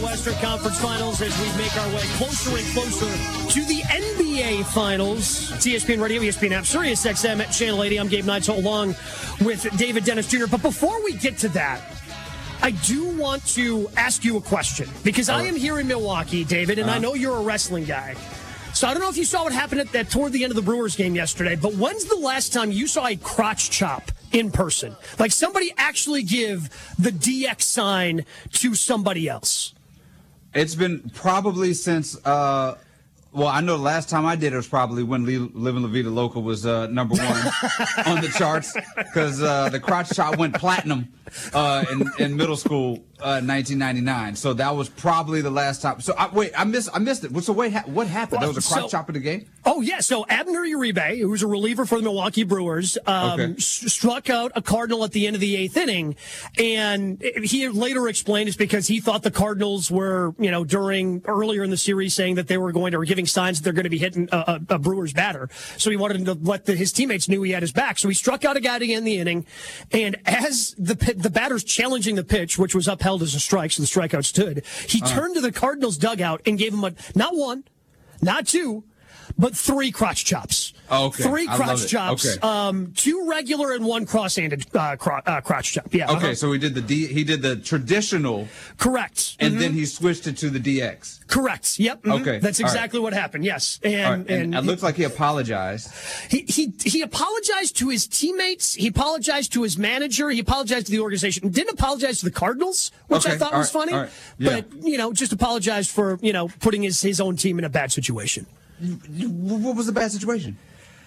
Western Conference Finals as we make our way closer and closer to the NBA Finals. It's ESPN Radio, ESPN app, Sirius XM at Channel 80. I'm Gabe Neitzel along with David Dennis Jr. But before we get to that, I do want to ask you a question because I am here in Milwaukee, David, and I know you're a wrestling guy. So I don't know if you saw what happened toward the end of the Brewers game yesterday, but when's the last time you saw a crotch chop in person? Like somebody actually give the DX sign to somebody else. It's been probably since, I know the last time I did it was probably when Living La Vida Loca was number one on the charts because the crotch chop went platinum in middle school in 1999. So that was probably the last time. So I missed it. So what happened? There was a crotch chop in the game? Oh, yeah. So Abner Uribe, who was a reliever for the Milwaukee Brewers, struck out a Cardinal at the end of the eighth inning. And he later explained it's because he thought the Cardinals were, earlier in the series saying that they were giving signs that they're going to be hitting a Brewers batter. So he wanted to let his teammates knew he had his back. So he struck out a guy to end the inning. And as the batter's challenging the pitch, which was upheld as a strike, so the strikeout stood, he turned to the Cardinals dugout and gave him not one, not two, but 3 crotch chops. Oh, okay. 3 crotch chops. Okay. 2 regular and 1 cross-handed crotch chop. Yeah. Okay, so he did the traditional. Correct. And then he switched it to the DX. Correct. Yep. Mm-hmm. Okay. That's exactly what happened. Yes. And it looks like he apologized. He apologized to his teammates. He apologized to his manager. He apologized to the organization. Didn't apologize to the Cardinals, which I thought was funny. Right. Yeah. But just apologized for putting his own team in a bad situation. What was the bad situation?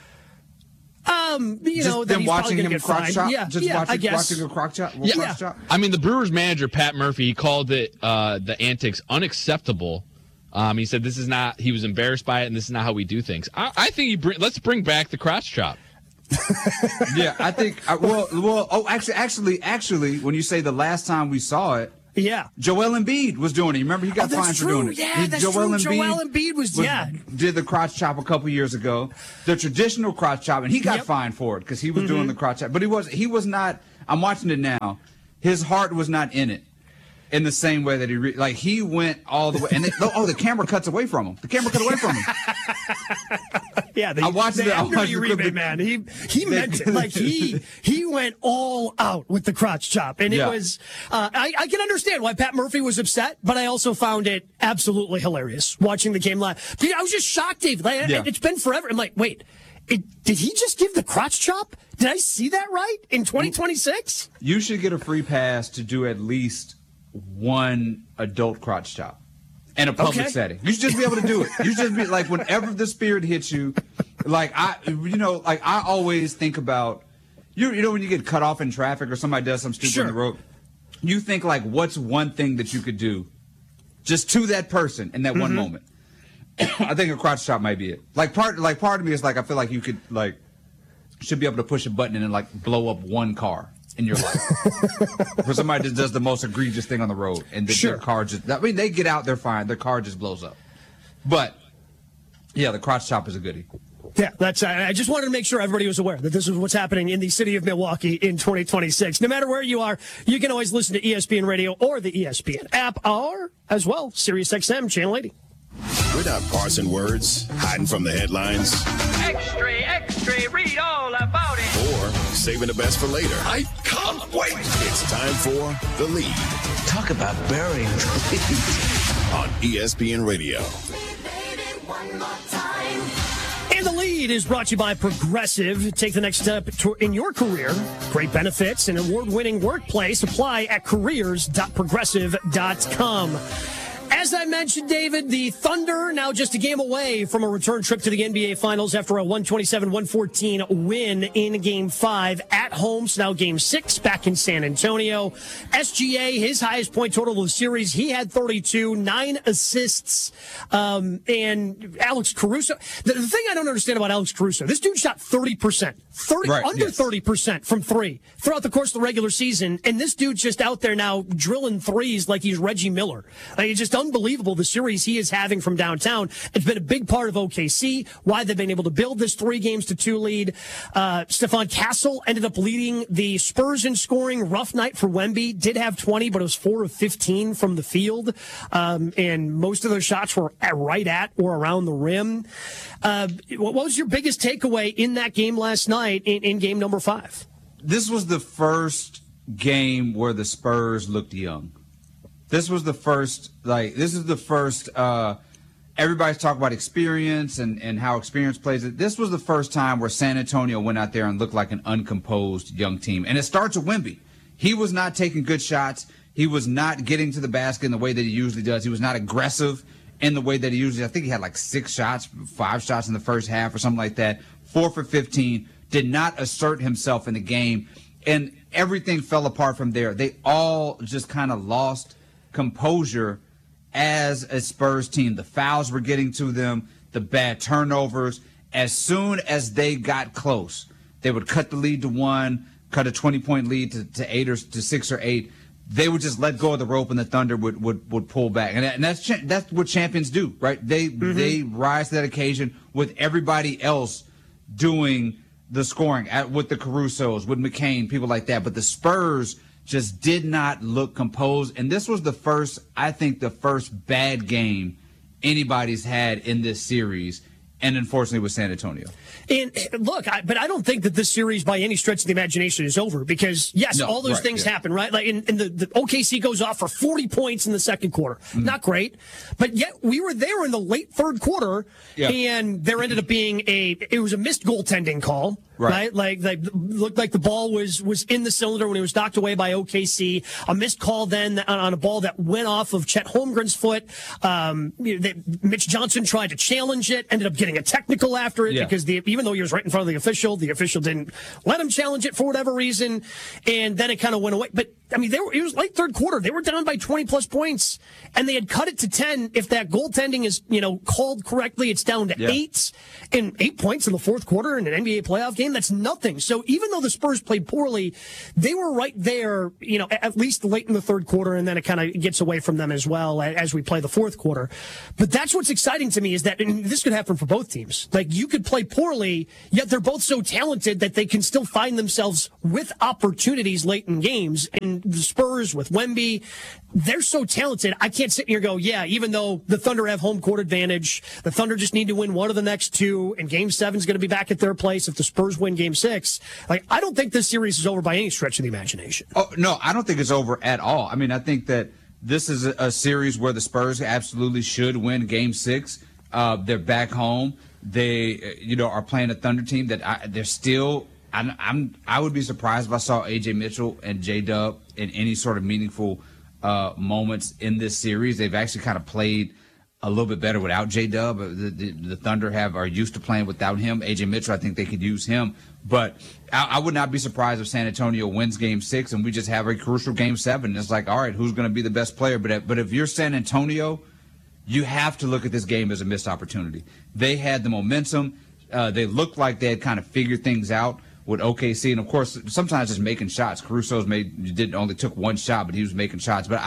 Then watching him crotch chop. Yeah, watching a crotch chop. Chop. I mean, the Brewers manager Pat Murphy, he called it the antics unacceptable. He said this is not. He was embarrassed by it, and this is not how we do things. I think let's bring back the crotch chop. Yeah, I think. Actually, when you say the last time we saw it. Yeah. Joel Embiid was doing it. Remember, he got fined for doing it. Yeah, that's true. Joel Embiid did the crotch chop a couple years ago. The traditional crotch chop, and he got fined for it because he was doing the crotch chop. But he was not, I'm watching it now, his heart was not in it in the same way that he went all the way. And the camera cuts away from him. The camera cut away from him. Yeah, I watched it. Uribe, man. He meant it. Like he went all out with the crotch chop, and it was. I can understand why Pat Murphy was upset, but I also found it absolutely hilarious watching the game live. I was just shocked, Dave. It's been forever. I'm like, wait, did he just give the crotch chop? Did I see that right in 2026? You should get a free pass to do at least one adult crotch chop. In a public setting. You should just be able to do it. You should just be like, whenever the spirit hits you, I always think about, when you get cut off in traffic or somebody does something stupid on the road, you think what's one thing that you could do just to that person in that one moment? I think a crotch chop might be it. Part of me is I feel like you could should be able to push a button and blow up one car in your life. For somebody that does the most egregious thing on the road and their car they get out, they're fine. Their car just blows up. But yeah, the crotch chop is a goodie. Yeah, I just wanted to make sure everybody was aware that this is what's happening in the city of Milwaukee in 2026. No matter where you are, you can always listen to ESPN Radio or the ESPN app, or as well, Sirius XM Channel 80. We're not parsing words, hiding from the headlines. Extra, read all about it. Or saving the best for later. I can't wait. It's time for The Lead. Talk about burying the lead. On ESPN Radio. And The Lead is brought to you by Progressive. Take the next step in your career. Great benefits and award-winning workplace. Apply at careers.progressive.com. As I mentioned, David, the Thunder now just a game away from a return trip to the NBA Finals after a 127-114 win in Game 5 at home. So now Game 6 back in San Antonio. SGA, his highest point total of the series, he had 32, 9 assists. And Alex Caruso, the thing I don't understand about Alex Caruso, this dude shot 30%, 30% from 3 throughout the course of the regular season. And this dude's just out there now drilling threes like he's Reggie Miller. It's just unbelievable unbelievable, the series he is having from downtown. It's been a big part of OKC, why they've been able to build this 3-2 lead. Stephon Castle ended up leading the Spurs in scoring. Rough night for Wemby. Did have 20, but it was 4 of 15 from the field. And most of those shots were right at or around the rim. What was your biggest takeaway in that game last night in game number 5? This was the first game where the Spurs looked young. This is the first, everybody's talking about experience and how experience plays it. This was the first time where San Antonio went out there and looked like an uncomposed young team. And it starts with Wemby. He was not taking good shots. He was not getting to the basket in the way that he usually does. He was not aggressive in the way that he usually, I think he had like 5 shots in the first half or something like that. 4 for 15. Did not assert himself in the game, and everything fell apart from there. They all just kind of lost composure as a Spurs team. The fouls were getting to them, the bad turnovers. As soon as they got close, they would cut the lead to 1, cut a 20-point lead to 8 or to 6 or 8. They would just let go of the rope, and the Thunder would pull back, and that's what champions do, right? They rise to that occasion with everybody else doing the scoring with the Carusos, with McCain, people like that. But the Spurs just did not look composed. And this was the first bad game anybody's had in this series. And unfortunately with San Antonio. And look, but I don't think that this series by any stretch of the imagination is over because, yes, all those things happen, right? Like, and the OKC goes off for 40 points in the second quarter. Not great. But yet we were there in the late third quarter, and there ended up being it was a missed goaltending call. Right. Like looked like the ball was in the cylinder when it was knocked away by OKC. A missed call then on a ball that went off of Chet Holmgren's foot. Mitch Johnson tried to challenge it, ended up getting a technical after it because even though he was right in front of the official didn't let him challenge it for whatever reason. And then it kind of went away. But I mean, it was late third quarter. They were down by 20 plus points and they had cut it to 10. If that goaltending is, called correctly, it's down to 8 and 8 points in the fourth quarter in an NBA playoff game. That's nothing. So even though the Spurs played poorly, they were right there, at least late in the third quarter, and then it kind of gets away from them as well as we play the fourth quarter. But that's what's exciting to me is that, and this could happen for both teams. Like, you could play poorly, yet they're both so talented that they can still find themselves with opportunities late in games. And the Spurs with Wemby, they're so talented. I can't sit here and go, even though the Thunder have home court advantage, the Thunder just need to win one of the next 2, and Game 7 is going to be back at their place if the Spurs win Game 6. Like, I don't think this series is over by any stretch of the imagination. Oh, no, I don't think it's over at all. I mean, I think that this is a series where the Spurs absolutely should win Game 6. They're back home. They, are playing a Thunder team that they're still. I would be surprised if I saw A.J. Mitchell and J-Dub in any sort of meaningful moments in this series. They've actually kind of played a little bit better without J-Dub. The Thunder are used to playing without him. A.J. Mitchell, I think they could use him. But I would not be surprised if San Antonio wins Game 6 and we just have a crucial Game 7. It's like, all right, who's going to be the best player? But if you're San Antonio, you have to look at this game as a missed opportunity. They had the momentum. They looked like they had kind of figured things out with OKC, and of course, sometimes just making shots. Caruso's only took 1 shot, but he was making shots. But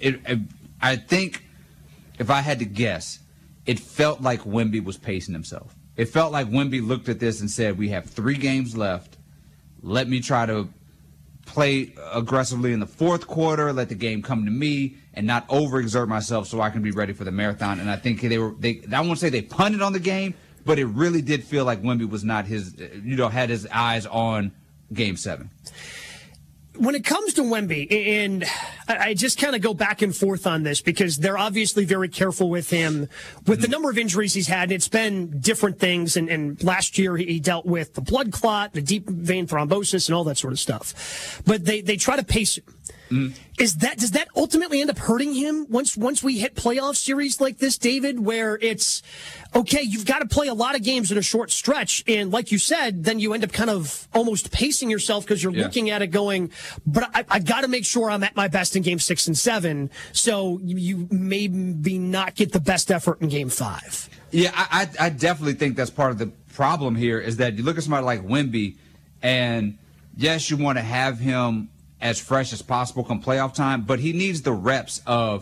I think if I had to guess, it felt like Wemby was pacing himself. It felt like Wemby looked at this and said, "We have 3 games left. Let me try to play aggressively in the fourth quarter. Let the game come to me, and not overexert myself, so I can be ready for the marathon." And I think I won't say they punted on the game, but it really did feel like Wemby was not had his eyes on Game 7. When it comes to Wemby, and I just kind of go back and forth on this because they're obviously very careful with him with the number of injuries he's had. It's been different things. And last year he dealt with the blood clot, the deep vein thrombosis, and all that sort of stuff. But they try to pace him. Does that ultimately end up hurting him once we hit playoff series like this, David, where it's okay, you've got to play a lot of games in a short stretch, and like you said, then you end up kind of almost pacing yourself because you're looking at it going, but I got to make sure I'm at my best in Game 6 and 7, so you maybe not get the best effort in Game 5. Yeah, I definitely think that's part of the problem here is that you look at somebody like Wemby, and yes, you want to have him as fresh as possible come playoff time, but he needs the reps of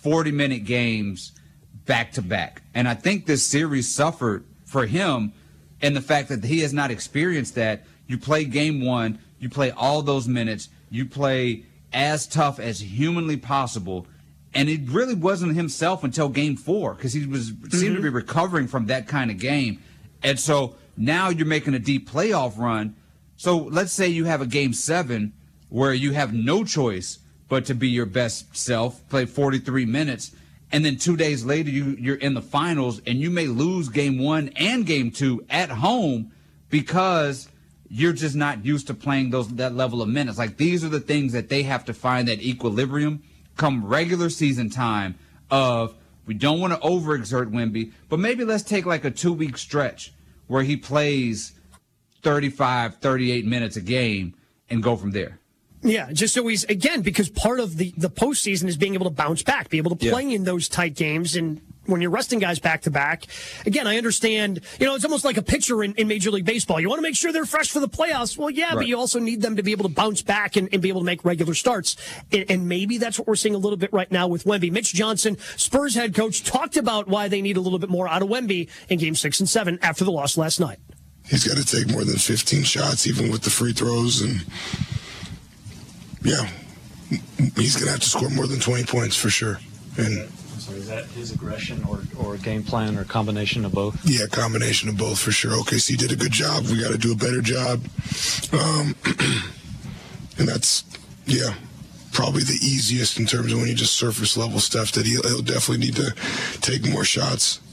40-minute games back to back. And I think this series suffered for him in the fact that he has not experienced that. You play game one, you play all those minutes, you play as tough as humanly possible. And it really wasn't himself until game four, because he seemed to be recovering from that kind of game. And so now you're making a deep playoff run. So let's say you have a game 7 where you have no choice but to be your best self, play 43 minutes, and then 2 days later you're in the finals, and you may lose game 1 and game 2 at home because you're just not used to playing that level of minutes. Like, these are the things that they have to find, that equilibrium come regular season time of, we don't want to overexert Wemby, but maybe let's take like a 2-week stretch where he plays 35, 38 minutes a game and go from there. Yeah, just so he's, again, because part of the postseason is being able to bounce back, be able to play in those tight games. And when you're resting guys back to back, again, I understand, it's almost like a pitcher in Major League Baseball. You want to make sure they're fresh for the playoffs. Well, yeah, right. But you also need them to be able to bounce back and be able to make regular starts. And maybe that's what we're seeing a little bit right now with Wemby. Mitch Johnson, Spurs head coach, talked about why they need a little bit more out of Wemby in game 6 and 7 after the loss last night. He's got to take more than 15 shots, even with the free throws, and yeah, he's going to have to score more than 20 points for sure. And so is that his aggression or game plan or combination of both? Yeah, combination of both for sure. OKC did a good job. We got to do a better job. And that's, probably the easiest in terms of when you just surface level stuff, that he'll definitely need to take more shots.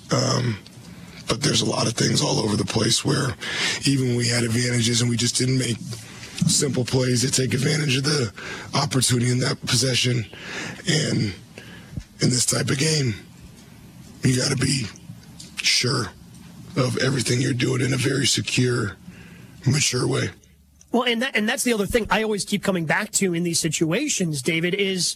But there's a lot of things all over the place where even we had advantages and we just didn't make simple plays that take advantage of the opportunity in that possession. And in this type of game, you got to be sure of everything you're doing in a very secure, mature way. Well, and that's the other thing I always keep coming back to in these situations, David, is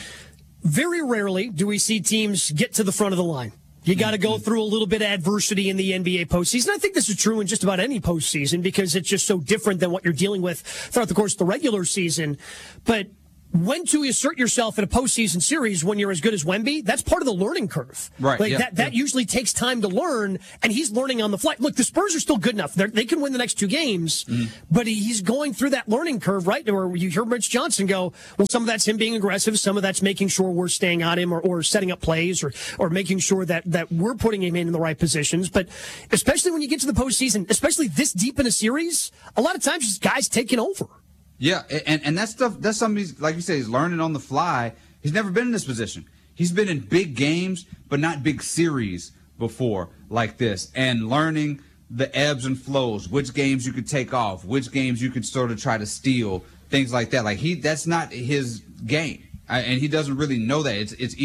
very rarely do we see teams get to the front of the line. You got to go through a little bit of adversity in the NBA postseason. I think this is true in just about any postseason because it's just so different than what you're dealing with throughout the course of the regular season. But when to assert yourself in a postseason series when you're as good as Wemby, that's part of the learning curve. Right. Like that usually takes time to learn, and he's learning on the fly. Look, the Spurs are still good enough. They can win the next 2 games, but he's going through that learning curve, right? Where you hear Mitch Johnson go, well, some of that's him being aggressive, some of that's making sure we're staying on him or setting up plays or making sure that we're putting him in the right positions. But especially when you get to the postseason, especially this deep in a series, a lot of times just guys taking over. Yeah, and that's something he's, like you say, he's learning on the fly. He's never been in this position. He's been in big games, but not big series before like this, and learning the ebbs and flows, which games you could take off, which games you could sort of try to steal, things like that. Like that's not his game, and he doesn't really know that.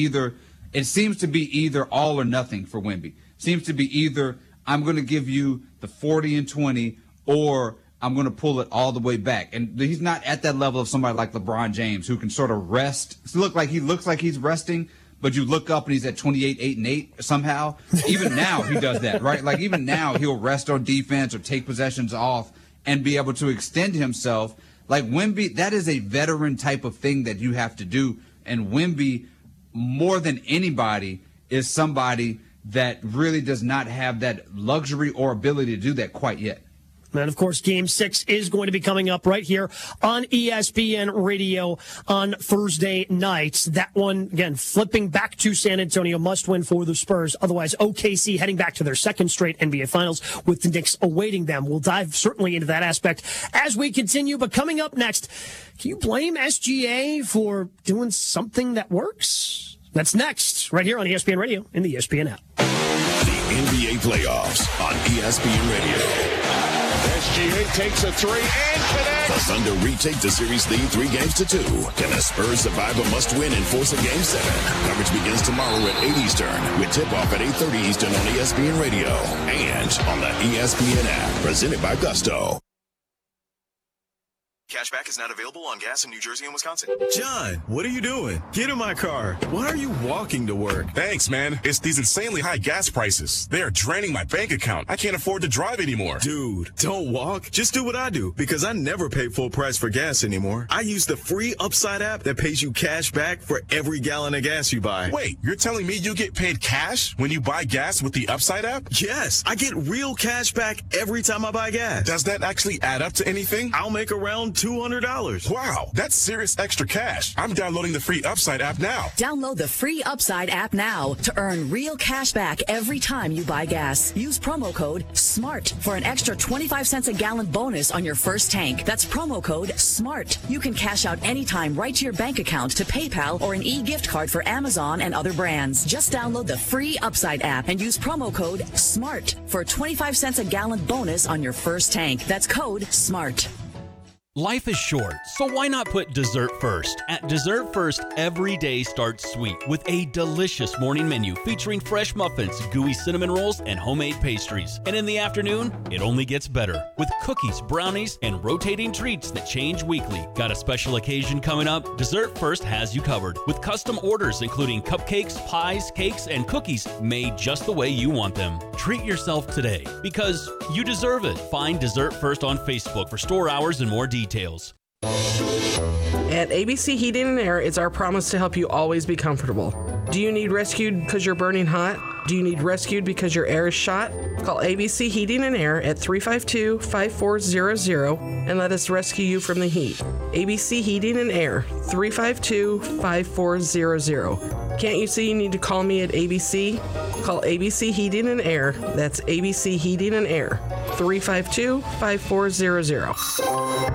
It seems to be either all or nothing for Wemby. Seems to be either I'm going to give you the 40 and 20, or I'm going to pull it all the way back. And he's not at that level of somebody like LeBron James, who can sort of rest. He looks like he's resting, but you look up and he's at 28, 8, and 8 somehow. Even now he does that, right? Like even now he'll rest on defense or take possessions off and be able to extend himself. Like Wemby, that is a veteran type of thing that you have to do. And Wemby, more than anybody, is somebody that really does not have that luxury or ability to do that quite yet. And, of course, Game 6 is going to be coming up right here on ESPN Radio on Thursday nights. That one, again, flipping back to San Antonio, must win for the Spurs. Otherwise, OKC heading back to their second straight NBA Finals with the Knicks awaiting them. We'll dive certainly into that aspect as we continue. But coming up next, can you blame SGA for doing something that works? That's next, right here on ESPN Radio in the ESPN app. The NBA playoffs on ESPN Radio. SGA takes a 3 and connects. The Thunder retake the series lead 3-2. Can the Spurs survive a must-win and force a Game 7? Coverage begins tomorrow at 8 Eastern with tip-off at 8:30 Eastern on ESPN Radio and on the ESPN app. Presented by Gusto. Cashback is not available on gas in New Jersey and Wisconsin. John, what are you doing? Get in my car. Why are you walking to work? Thanks, man. It's these insanely high gas prices. They are draining my bank account. I can't afford to drive anymore. Dude, don't walk. Just do what I do, because I never pay full price for gas anymore. I use the free Upside app that pays you cash back for every gallon of gas you buy. Wait, you're telling me you get paid cash when you buy gas with the Upside app? Yes, I get real cash back every time I buy gas. Does that actually add up to anything? I'll make around $200. Wow, that's serious extra cash. I'm downloading the free Upside app now. Download the free Upside app now to earn real cash back every time you buy gas. Use promo code SMART for an extra 25 cents a gallon bonus on your first tank. That's promo code SMART. You can cash out anytime right to your bank account, to PayPal, or an e-gift card for Amazon and other brands. Just download the free Upside app and use promo code SMART for a 25 cents a gallon bonus on your first tank. That's code SMART. Life is short, so why not put dessert first? At Dessert First, every day starts sweet with a delicious morning menu featuring fresh muffins, gooey cinnamon rolls, and homemade pastries. And in the afternoon, it only gets better with cookies, brownies, and rotating treats that change weekly. Got a special occasion coming up? Dessert First has you covered with custom orders including cupcakes, pies, cakes, and cookies made just the way you want them. Treat yourself today because you deserve it. Find Dessert First on Facebook for store hours and more details. At ABC Heating and Air, it's our promise to help you always be comfortable. Do you need rescued because you're burning hot? Do you need rescued because your air is shot? Call ABC Heating and Air at 352-5400 and let us rescue you from the heat. ABC Heating and Air, 352-5400. Can't you see you need to call me at ABC? Call ABC Heating and Air. That's ABC Heating and Air, 352-5400.